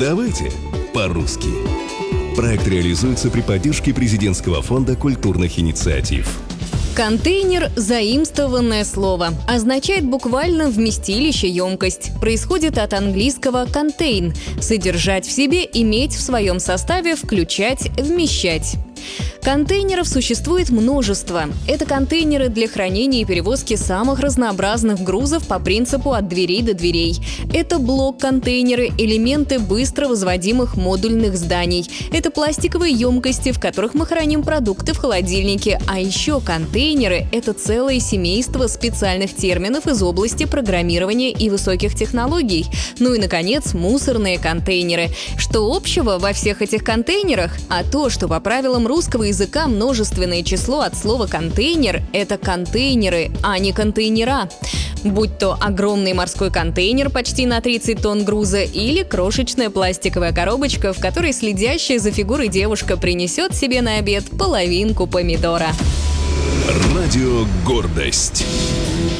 Давайте по-русски. Проект реализуется при поддержке Президентского фонда культурных инициатив. Контейнер – заимствованное слово. Означает буквально вместилище, емкость. Происходит от английского «contain» – содержать в себе, иметь в своем составе, включать, вмещать. Контейнеров существует множество. Это контейнеры для хранения и перевозки самых разнообразных грузов по принципу от дверей до дверей. Это блок-контейнеры, элементы быстро возводимых модульных зданий. Это пластиковые емкости, в которых мы храним продукты в холодильнике. А еще контейнеры – это целое семейство специальных терминов из области программирования и высоких технологий. Ну и, наконец, мусорные контейнеры. Что общего во всех этих контейнерах? А то, что по правилам русского языка множественное число от слова «контейнер» — это контейнеры, а не контейнера. Будь то огромный морской контейнер почти на 30 тонн груза или крошечная пластиковая коробочка, в которой следящая за фигурой девушка принесет себе на обед половинку помидора. Радио «Гордость».